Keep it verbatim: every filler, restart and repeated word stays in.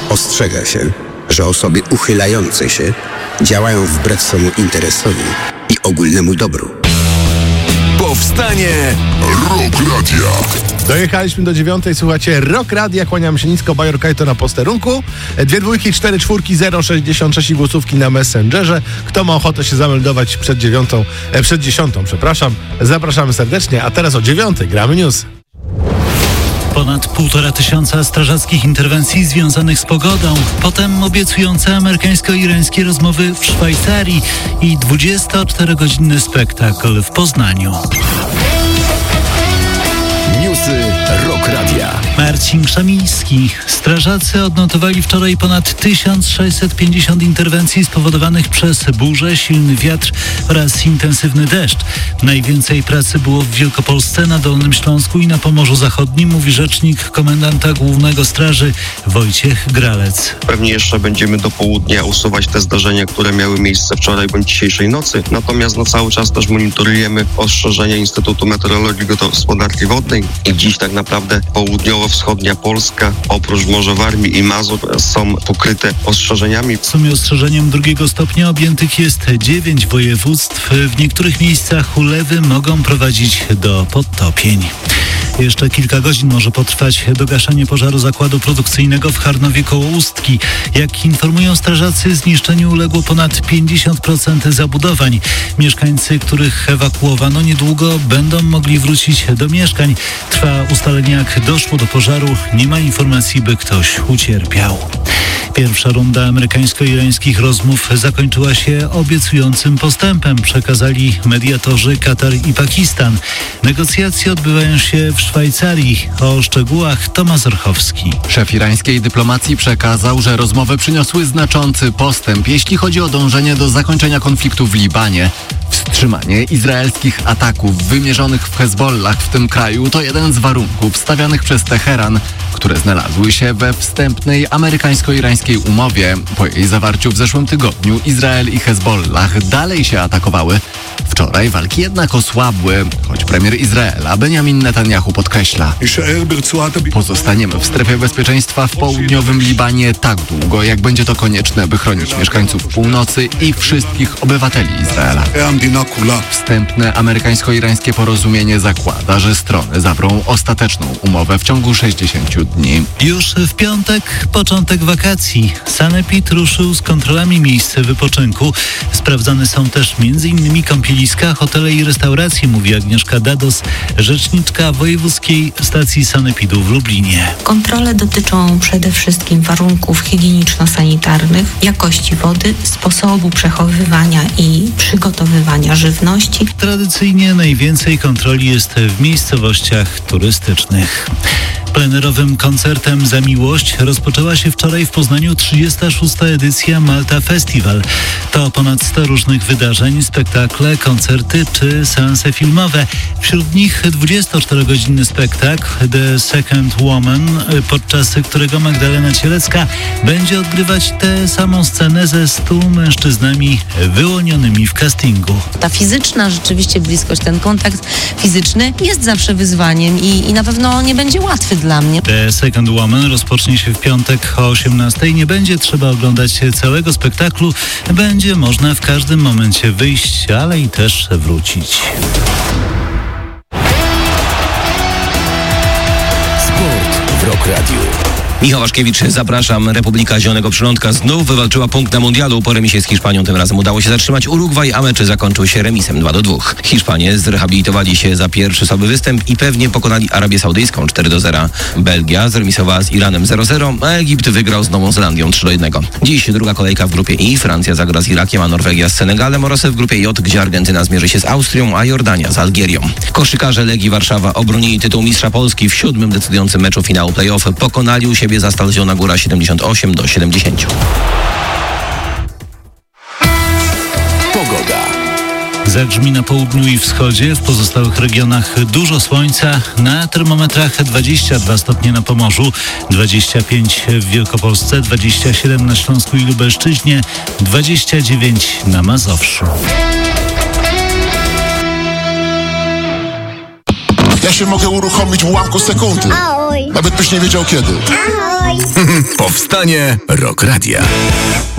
Ostrzega się, że osoby uchylające się działają wbrew swemu interesowi i ogólnemu dobru. Powstanie Rock Radia. Dojechaliśmy do dziewiątej, słuchajcie, Rock Radia, kłaniam się nisko, Bajor Kajto na posterunku, dwie dwójki, cztery czwórki, zero sześćdziesiąt sześć i głosówki na Messengerze. Kto ma ochotę się zameldować przed dziewiątą, e, przed dziesiątą, przepraszam, zapraszamy serdecznie, a teraz o dziewiątej gramy news. Ponad półtora tysiąca strażackich interwencji związanych z pogodą, potem obiecujące amerykańsko-irańskie rozmowy w Szwajcarii i dwudziestoczterogodzinny spektakl w Poznaniu. Newsy Rock Radia. Marcin Krzemiński. Strażacy odnotowali wczoraj ponad tysiąc sześćset pięćdziesiąt interwencji spowodowanych przez burzę, silny wiatr oraz intensywny deszcz. Najwięcej pracy było w Wielkopolsce, na Dolnym Śląsku i na Pomorzu Zachodnim, mówi rzecznik komendanta głównego straży Wojciech Gralec. Pewnie jeszcze będziemy do południa usuwać te zdarzenia, które miały miejsce wczoraj bądź dzisiejszej nocy. Natomiast no, cały czas też monitorujemy ostrzeżenia Instytutu Meteorologii i Gospodarki Wodnej. I dziś tak naprawdę południowo-wschodnia Polska, oprócz Morza Warmii i Mazur, są pokryte ostrzeżeniami. W sumie ostrzeżeniem drugiego stopnia objętych jest dziewięć województw. W niektórych miejscach ulewy mogą prowadzić do podtopień. Jeszcze kilka godzin może potrwać dogaszenie pożaru zakładu produkcyjnego w Charnowie koło Ustki. Jak informują strażacy, zniszczeniu uległo ponad pięćdziesiąt procent zabudowań. Mieszkańcy, których ewakuowano, niedługo będą mogli wrócić do mieszkań. Trwa ustalenie, jak doszło do pożaru. Nie ma informacji, by ktoś ucierpiał. Pierwsza runda amerykańsko-irańskich rozmów zakończyła się obiecującym postępem, przekazali mediatorzy Katar i Pakistan. Negocjacje odbywają się w Szwajcarii. O szczegółach Tomasz Orchowski. Szef irańskiej dyplomacji przekazał, że rozmowy przyniosły znaczący postęp, jeśli chodzi o dążenie do zakończenia konfliktu w Libanie. Wstrzymanie izraelskich ataków wymierzonych w Hezbollah w tym kraju to jeden z warunków stawianych przez Teheran, które znalazły się we wstępnej amerykańsko-irańskiej umowie. Po jej zawarciu w zeszłym tygodniu Izrael i Hezbollah dalej się atakowały. Wczoraj walki jednak osłabły, choć premier Izraela Benjamin Netanyahu podkreśla: pozostaniemy w strefie bezpieczeństwa w południowym Libanie tak długo, jak będzie to konieczne, by chronić mieszkańców północy i wszystkich obywateli Izraela. Wstępne amerykańsko-irańskie porozumienie zakłada, że strony zawrą ostateczną umowę w ciągu sześćdziesięciu dni. Już w piątek początek wakacji. Sanepid ruszył z kontrolami miejsc wypoczynku. Sprawdzane są też m.in. kąpieliska, hotele i restauracje, mówi Agnieszka Dados, rzeczniczka wojewódzkiej stacji Sanepidu w Lublinie. Kontrole dotyczą przede wszystkim warunków higieniczno-sanitarnych, jakości wody, sposobu przechowywania i przygotowywania żywności. Tradycyjnie najwięcej kontroli jest w miejscowościach turystycznych. Plenerowym koncertem Za Miłość rozpoczęła się wczoraj w Poznaniu trzydziesta szósta edycja Malta Festival. To ponad sto różnych wydarzeń, spektakle, koncerty czy seanse filmowe. Wśród nich dwudziestoczterogodzinny spektakl The Second Woman, podczas którego Magdalena Cielecka będzie odgrywać tę samą scenę ze stu mężczyznami wyłonionymi w castingu. Ta fizyczna rzeczywiście bliskość, ten kontakt fizyczny jest zawsze wyzwaniem i, i na pewno nie będzie łatwy dla mnie. The Second Woman rozpocznie się w piątek o osiemnastej. Nie będzie trzeba oglądać całego spektaklu. Będzie można w każdym momencie wyjść, ale i też wrócić. Sport w Rock Radiu. Michał Waszkiewicz, zapraszam. Republika Zielonego Przylądka znów wywalczyła punkt na mundialu. Po remisie z Hiszpanią tym razem udało się zatrzymać Urugwaj, a mecz zakończył się remisem dwa do dwóch. Hiszpanie zrehabilitowali się za pierwszy słaby występ i pewnie pokonali Arabię Saudyjską cztery do zera. Belgia zremisowała z Iranem zero zero, a Egipt wygrał z Nową Zelandią trzy do jednego. Dziś druga kolejka w grupie I. Francja zagra z Irakiem, a Norwegia z Senegalem oraz w grupie J, gdzie Argentyna zmierzy się z Austrią, a Jordania z Algierią. Koszykarze Legii Warszawa obronili tytuł mistrza Polski w siódmym decydującym meczu finału play-off. Pokonali u siebie Zastal Zielona Góra siedemdziesiąt osiem do siedemdziesięciu. Pogoda. Zagrzmi na południu i wschodzie, w pozostałych regionach dużo słońca, na termometrach dwadzieścia dwa stopnie na Pomorzu, dwadzieścia pięć w Wielkopolsce, dwadzieścia siedem na Śląsku i Lubelszczyźnie, dwadzieścia dziewięć na Mazowszu. Ja się mogę uruchomić w ułamku sekundy. Ahoj. Nawet byś nie wiedział kiedy. Ahoj. Powstanie Rock Radia.